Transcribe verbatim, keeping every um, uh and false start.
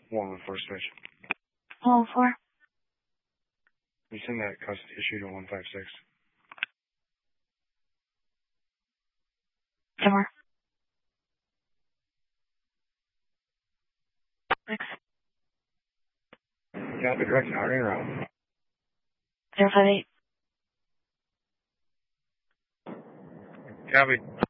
one one four switch. one one four. You send that custody issue to one five six. Somewhere. Thanks. Copy, direct now, ring around. zero five eight. Copy.